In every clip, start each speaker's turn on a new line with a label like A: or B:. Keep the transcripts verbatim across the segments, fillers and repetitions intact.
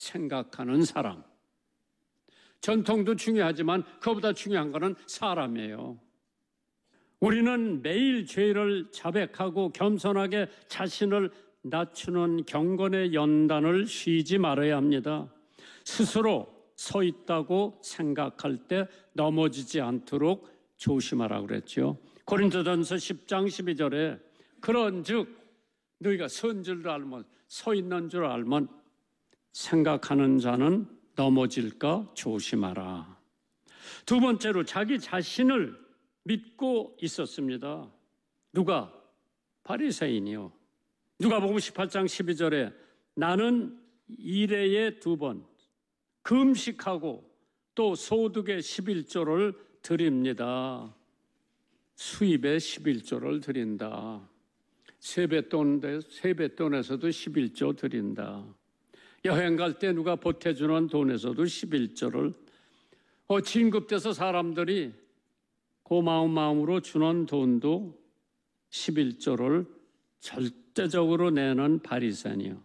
A: 생각하는 사람. 전통도 중요하지만 그보다 중요한 것은 사람이에요. 우리는 매일 죄를 자백하고 겸손하게 자신을 낮추는 경건의 연단을 쉬지 말아야 합니다. 스스로 서 있다고 생각할 때 넘어지지 않도록 조심하라고 그랬죠. 고린도전서 십 장 십이 절에 그런즉 너희가 선 줄도 알면 서 있는 줄 알면 생각하는 자는 넘어질까 조심하라. 두 번째로 자기 자신을 믿고 있었습니다. 누가? 바리새인이요. 누가복음 십팔 장 십이 절에 나는 일회에 두 번 금식하고 또 소득의 십일조를 드립니다. 수입의 십일조를 드린다. 세뱃돈, 세뱃돈에서도 십일조 드린다. 여행 갈 때 누가 보태주는 돈에서도 십일조를 어, 진급돼서 사람들이 고마운 마음으로 주는 돈도 십일조를 절대적으로 내는 바리새인이요.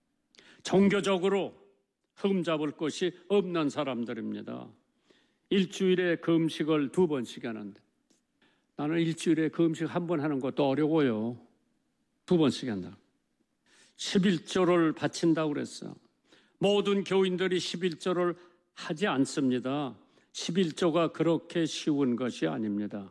A: 종교적으로 흠잡을 것이 없는 사람들입니다. 일주일에 금식을 두 번씩 하는데 나는 일주일에 금식 한 번 하는 것도 어려워요. 두 번씩 한다. 십일조를 바친다고 그랬어요. 모든 교인들이 십일조를 하지 않습니다. 십일조가 그렇게 쉬운 것이 아닙니다.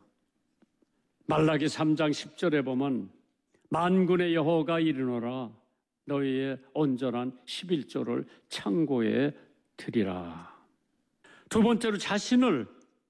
A: 말라기 삼 장 십 절에 보면 만군의 여호와가 이르노라 너희의 온전한 십일조를 창고에 드리라. 두 번째로 자신을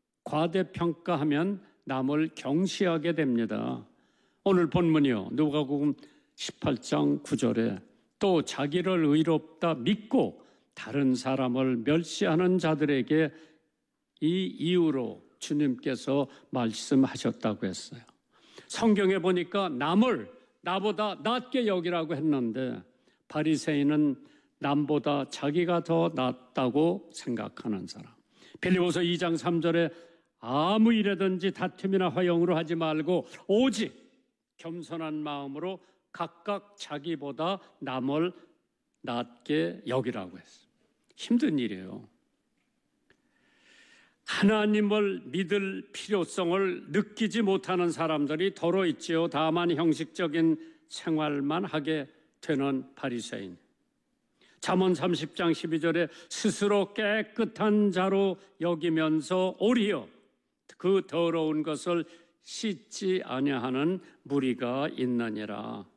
A: 과대평가하면 남을 경시하게 됩니다. 오늘 본문이요. 누가복음 십팔 장 구 절에 또 자기를 의롭다 믿고 다른 사람을 멸시하는 자들에게 이 이유로 주님께서 말씀하셨다고 했어요. 성경에 보니까 남을 나보다 낮게 여기라고 했는데 바리새인은 남보다 자기가 더 낫다고 생각하는 사람. 빌립보서 이 장 삼 절에 아무 일에든지 다툼이나 화형으로 하지 말고 오직 겸손한 마음으로 각각 자기보다 남을 낮게 여기라고 했어요. 힘든 일이에요. 하나님을 믿을 필요성을 느끼지 못하는 사람들이 더러 있지요. 다만 형식적인 생활만 하게 되는 바리새인. 잠언 삼십 장 십이 절에 스스로 깨끗한 자로 여기면서 오히려 그 더러운 것을 씻지 아니하는 무리가 있느니라.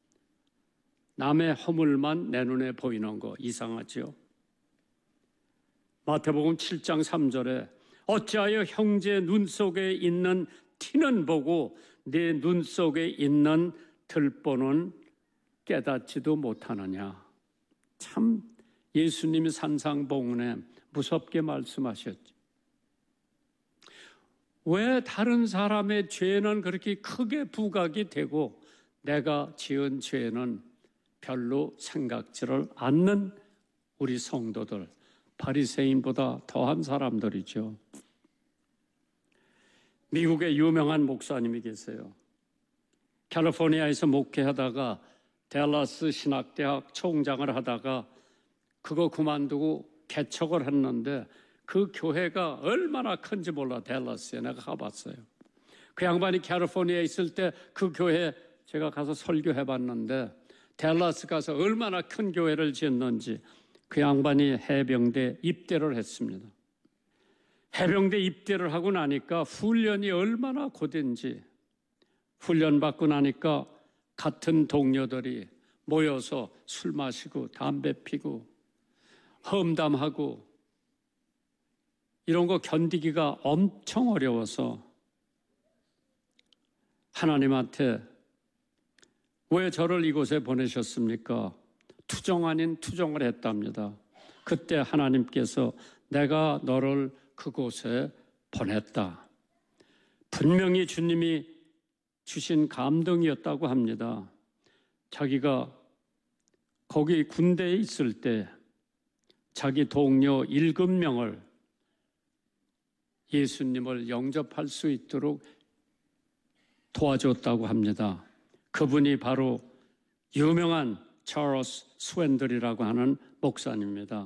A: 남의 허물만 내 눈에 보이는 거 이상하죠. 마태복음 칠 장 삼 절에 어찌하여 형제 눈 속에 있는 티는 보고 내 눈 속에 있는 들보는 깨닫지도 못하느냐. 참 예수님이 산상봉훈에 무섭게 말씀하셨죠. 왜 다른 사람의 죄는 그렇게 크게 부각이 되고 내가 지은 죄는 별로 생각지를 않는 우리 성도들, 바리새인보다 더한 사람들이죠. 미국의 유명한 목사님이 계세요. 캘리포니아에서 목회하다가 댈러스 신학대학 총장을 하다가 그거 그만두고 개척을 했는데 그 교회가 얼마나 큰지 몰라. 댈러스에 내가 가봤어요. 그 양반이 캘리포니아에 있을 때 그 교회 제가 가서 설교해봤는데 댈러스 가서 얼마나 큰 교회를 지었는지 그 양반이 해병대 입대를 했습니다. 해병대 입대를 하고 나니까 훈련이 얼마나 고된지 훈련 받고 나니까 같은 동료들이 모여서 술 마시고 담배 피고 험담하고 이런 거 견디기가 엄청 어려워서 하나님한테 왜 저를 이곳에 보내셨습니까? 투정 아닌 투정을 했답니다. 그때 하나님께서 내가 너를 그곳에 보냈다. 분명히 주님이 주신 감동이었다고 합니다. 자기가 거기 군대에 있을 때 자기 동료 일곱 명을 예수님을 영접할 수 있도록 도와줬다고 합니다. 그분이 바로 유명한 찰스 스웬들이라고 하는 목사입니다.